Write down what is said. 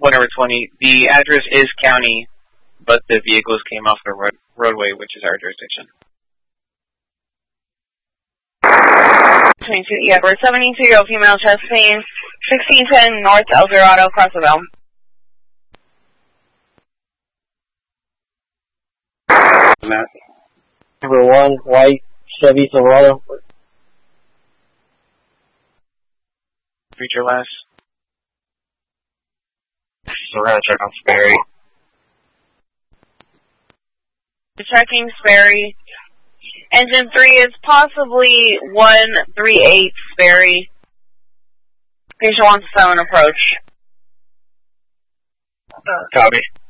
whatever 20. The address is county, but the vehicles came off the roadway, which is our jurisdiction. 22 Edward 72-year-old female, chest pain, 1610 North El Dorado, Crossville. Number 1, white Chevy Silverado. Read your last. So we're going to check on Sperry. Checking Sperry. Engine 3 is possibly 138 Sperry. Patient wants phone approach. Copy.